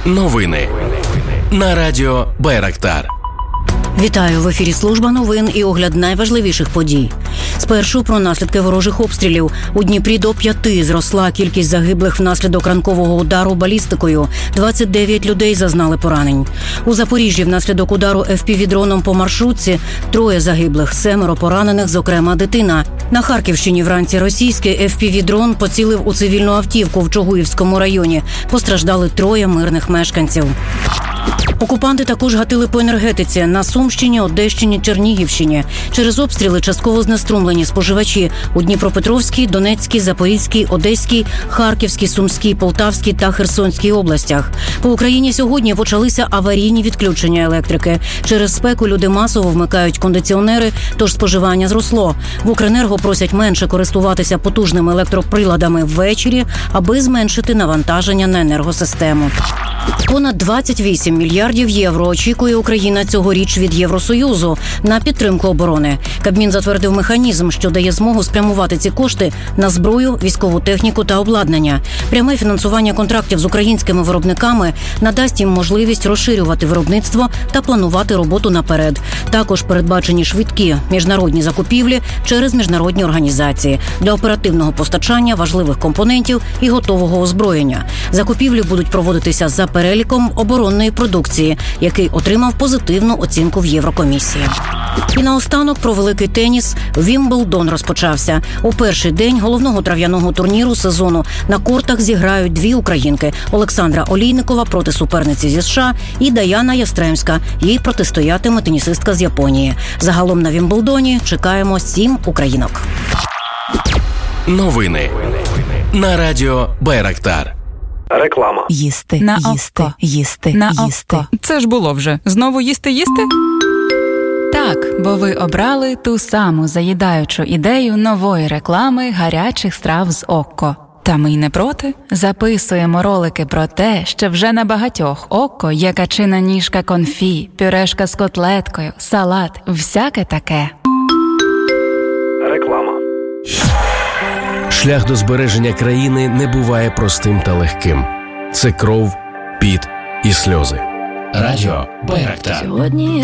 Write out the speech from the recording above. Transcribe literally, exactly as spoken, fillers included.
Новини на радіо Байрактар. Вітаю! В ефірі служба новин і огляд найважливіших подій. Спершу про наслідки ворожих обстрілів. У Дніпрі до п'яти зросла кількість загиблих внаслідок ранкового удару балістикою. двадцять дев'ять людей зазнали поранень. У Запоріжжі внаслідок удару еф пі ві-дроном по маршрутці троє загиблих, семеро поранених, зокрема дитина. На Харківщині вранці російський еф пі ві-дрон поцілив у цивільну автівку в Чугуївському районі. Постраждали троє мирних мешканців. Окупанти також гатили по енергетиці на Сумщині, Одещині, Чернігівщині. Через обстріли частково знеструмлені споживачі у Дніпропетровській, Донецькій, Запорізькій, Одеській, Харківській, Сумській, Полтавській та Херсонській областях. По Україні сьогодні почалися аварійні відключення електрики. Через спеку люди масово вмикають кондиціонери, тож споживання зросло. В Укренерго просять менше користуватися потужними електроприладами ввечері, аби зменшити навантаження на енергосистему. Понад двадцять вісім мільярдів євро очікує Україна цьогоріч від Євросоюзу на підтримку оборони. Кабмін затвердив механізм, що дає змогу спрямувати ці кошти на зброю, військову техніку та обладнання. Пряме фінансування контрактів з українськими виробниками надасть їм можливість розширювати виробництво та планувати роботу наперед. Також передбачені швидкі міжнародні закупівлі через міжнародні організації для оперативного постачання важливих компонентів і готового озброєння. Закупівлі будуть проводитися за переліком оборонної продукції, який отримав позитивну оцінку в Єврокомісії. І наостанок про великий теніс. Вімблдон розпочався. У перший день головного трав'яного турніру сезону на кортах зіграють дві українки – Олександра Олійникова проти суперниці зі США і Даяна Ястремська. Їй протистоятиме тенісистка з Японії. Загалом на Вімблдоні чекаємо сім українок. Новини на радіо Байрактар. Реклама. Їсти, на їсти, око. їсти, На їсти. око. Це ж було вже. Знову їсти-їсти? Так, бо ви обрали ту саму заїдаючу ідею нової реклами гарячих страв з Окко. Та ми й не проти. Записуємо ролики про те, що вже на багатьох Окко є качина ніжка конфі, пюрешка з котлеткою, салат, всяке таке. Реклама. Шлях до збереження країни не буває простим та легким. Це кров, піт і сльози. Радіо Байрактар. Сьогодні